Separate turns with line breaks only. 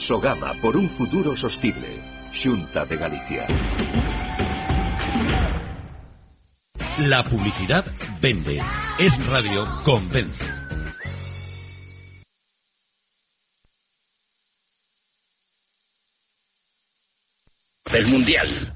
Sogama por un futuro sostible. Xunta de Galicia.
La publicidad vende. Es Radio Convence.
El Mundial.